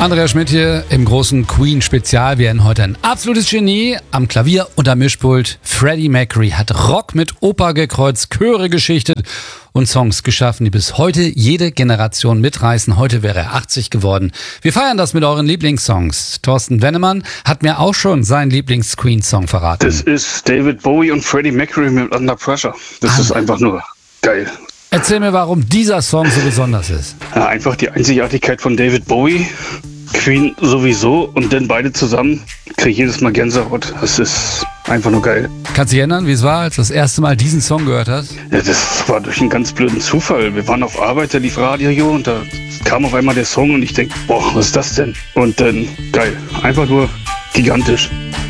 Andreas Schmidt hier im großen Queen-Spezial. Wir haben heute ein absolutes Genie am Klavier und am Mischpult. Freddie Mercury hat Rock mit Oper gekreuzt, Chöre geschichtet und Songs geschaffen, die bis heute jede Generation mitreißen. Heute wäre er 80 geworden. Wir feiern das mit euren Lieblingssongs. Thorsten Wennemann hat mir auch schon seinen Lieblings-Queen-Song verraten. Das ist David Bowie und Freddie Mercury mit Under Pressure. Das ist einfach nur geil. Erzähl mir, warum dieser Song so besonders ist. Ja, einfach die Einzigartigkeit von David Bowie, Queen sowieso und dann beide zusammen. Kriege ich jedes Mal Gänsehaut. Das ist einfach nur geil. Kannst du dich erinnern, wie es war, als du das erste Mal diesen Song gehört hast? Ja, das war durch einen ganz blöden Zufall. Wir waren auf Arbeit, da lief Radio und da kam auf einmal der Song und ich denke, boah, was ist das denn? Und dann geil. Einfach nur gigantisch.